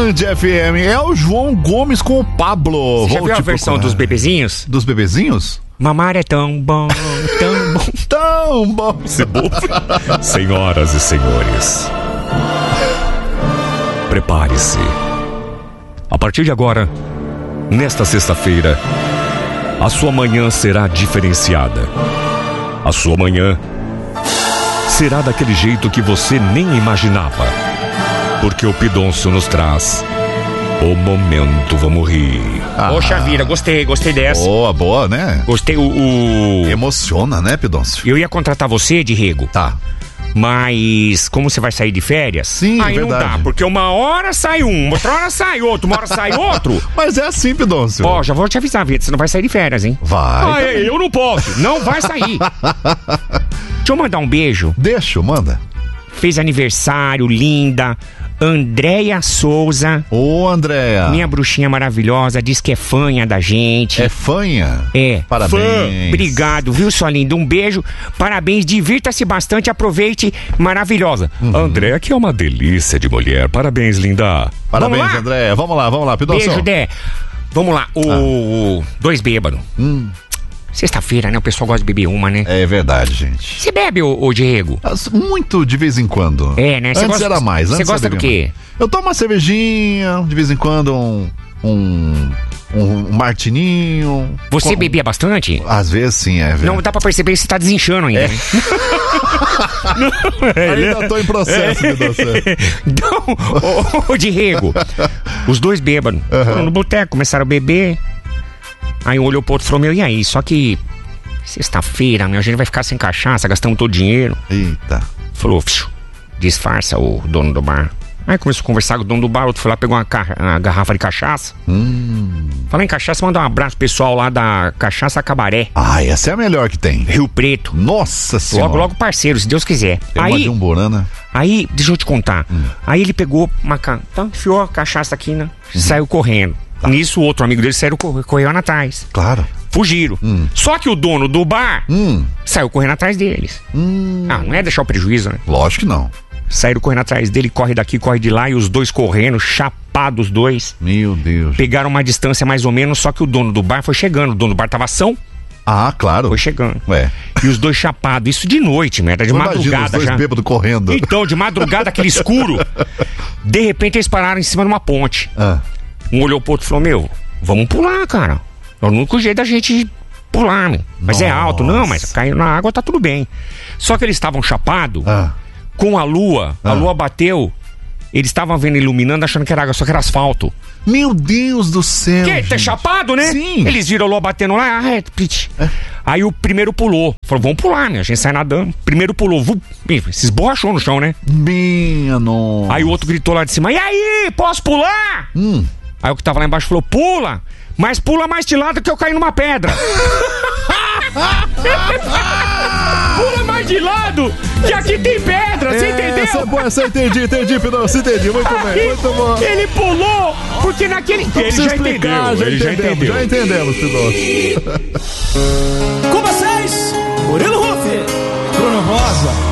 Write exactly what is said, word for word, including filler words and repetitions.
Band F M. É o João Gomes com o Pablo. Você já viu a versão procurar. dos bebezinhos? Dos bebezinhos? Mamar é tão bom, tão bom. Tão bom. Senhoras e senhores, prepare-se. A partir de agora, nesta sexta-feira, a sua manhã será diferenciada. A sua manhã será daquele jeito que você nem imaginava. Porque o Pidoncio nos traz o momento Vamos Rir. Ah. Poxa vida, gostei, gostei dessa. Boa, boa, né? Gostei, o... o... Emociona, né, Pidoncio? Eu ia contratar você, Diego. Tá. Mas como você vai sair de férias? Sim, aí verdade. não dá, porque uma hora sai um, outra hora sai outro, uma hora sai outro. Mas é assim, Pidoncio. Ó, já vou te avisar, Vitor, você não vai sair de férias, hein? Vai. Ah, eu não posso, não vai sair. Deixa eu mandar um beijo. Deixa, manda. Fez aniversário, linda, Andréia Souza. Ô, Andréia. Minha bruxinha maravilhosa, diz que é fanha da gente. É fanha? É. Parabéns. Fã. Obrigado, viu, sua linda? Um beijo, parabéns, divirta-se bastante, aproveite, maravilhosa. Uhum. Andréia, que é uma delícia de mulher. Parabéns, linda. Parabéns, Andréia. Vamos lá, vamos lá, Pidoncio. Beijo, Dé. Vamos lá, o... Ah. Dois bêbados. Hum. Sexta-feira, né? O pessoal gosta de beber uma, né? É verdade, gente. Você bebe, ô, ô Diego? Muito de vez em quando. É, né? Cê antes gosta, era mais. Você gosta do quê? Mais. Eu tomo uma cervejinha, de vez em quando um... um... um martininho. Você com... bebia bastante? Às vezes sim, é. Não dá pra perceber que você tá desinchando ainda. É. Né? Não, é, ainda né? tô em processo, é. Então, ô, ô Diego, os dois bêbados uhum. foram no boteco, começaram a beber. Aí um olhou pro outro e falou, meu, e aí? Só que sexta-feira, meu, a gente vai ficar sem cachaça, gastamos todo o dinheiro. Eita. Falou, disfarça o dono do bar. Aí começou a conversar com o dono do bar, o outro foi lá, pegou uma, ca... uma garrafa de cachaça. Hum. Falar em cachaça, manda um abraço pro pessoal lá da Cachaça Cabaré. Ah, essa é a melhor que tem. Rio Preto. Nossa Senhora. Logo, logo parceiro, se Deus quiser. Tem aí, uma de umborana. Aí, deixa eu te contar. Hum. Aí ele pegou uma ca... então, enfiou a cachaça aqui, né? Hum. Saiu correndo. Tá. Nisso, o outro amigo dele saiu correndo atrás. Claro. Fugiram. Hum. Só que o dono do bar hum. saiu correndo atrás deles. Hum. Ah, não é deixar o prejuízo, né? Lógico que não. Saíram correndo atrás dele, corre daqui, corre de lá, e os dois correndo, chapados os dois. Meu Deus. Pegaram uma distância mais ou menos, só que o dono do bar foi chegando. O dono do bar tava ação. Ah, claro. Foi chegando. Ué. E os dois chapados, isso de noite, era de Imagina madrugada os dois já. bêbados correndo. Então, de madrugada, aquele escuro. De repente eles pararam em cima de uma ponte. Ah. Um olhou pro outro e falou, meu, vamos pular, cara. É o único jeito da gente pular, meu. Mas Nossa. É alto, não, mas caindo na água tá tudo bem. Só que eles estavam chapados, ah. com a lua, a ah. lua bateu, eles estavam vendo iluminando, achando que era água, só que era asfalto. Meu Deus do céu. Que? Tá chapado, né? Sim. Eles viram a lua batendo lá, ah, é, é. Aí o primeiro pulou. Falou, vamos pular, né? A gente sai nadando. Primeiro pulou, vup, se esborrachou no chão, né? Minha nossa. Aí o outro gritou lá de cima, e aí, posso pular? Hum. Aí o que tava lá embaixo falou, pula, mas pula mais de lado que eu caí numa pedra. Pula mais de lado, que aqui tem pedra, é, você entendeu? Essa é boa, essa entendi, entendi, Pidoncio, entendi, muito aí, bem, muito bom. Ele pulou, porque naquele... Não ele já explicar, entendeu, já ele entendemos, já entendeu. Já entendemos, Pidoncio. Com vocês, Murilo Ruff, Bruno Rosa.